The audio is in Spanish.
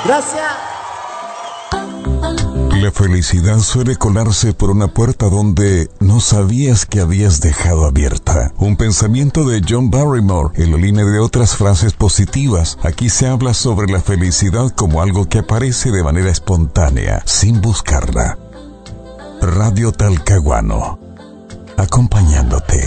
Gracias. La felicidad suele colarse por una puerta donde no sabías que habías dejado abierta. Un pensamiento de John Barrymore en la línea de otras frases positivas. Aquí se habla sobre la felicidad como algo que aparece de manera espontánea, sin buscarla. Radio Talcahuano, acompañándote.